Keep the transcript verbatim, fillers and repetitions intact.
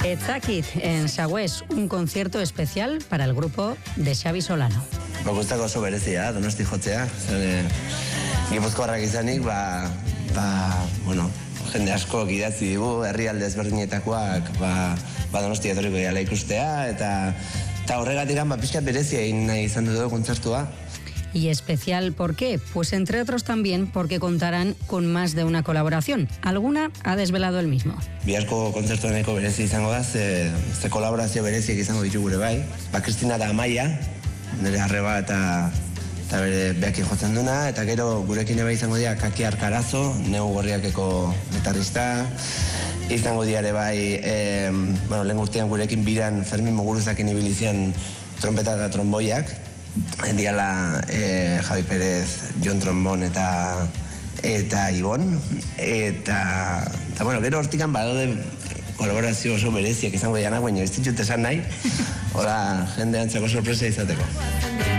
Etzakit en Sagüez, un concierto especial para el grupo de Xabi Solano. Me gustako oso berezia, Donosti jotzea. Gipuzkoarrak izanik, ba, ba, bueno, jende asko idatzi digu, herrialde ezberdinetakoak, ba, ba Donosti etorriko dira ikustea, eta, eta horregatik ba, pixkat berezia egin nahi izan dut kontzertua. ¿Y especial por qué? Pues entre otros también porque contarán con más de una colaboración. Alguna ha desvelado el mismo. Biharko kontzertu nahiko berezi izango da, ze, ze kolaborazio bereziak izango ditu gure bai. Ba, Kristina eta Amaia, nire arreba eta, eta bere behakin jotzen duna, eta gero gurekin eba izango dira Kaki Arkarazo, Neu Gorriakeko gitarrista, izango diare bai, e, bueno, lehen urtean gurekin biran Fermin Muguruzakin ibilizian trompeta eta tromboiak, diala eh, Javi Pérez, Jon Trombon eta eta Ibon, eta, eta bueno, gero hortikan badaude kolaborazio oso bereziak izango dianak, baina ez ditut esan nahi, hola, jende antzako sorpresa izateko.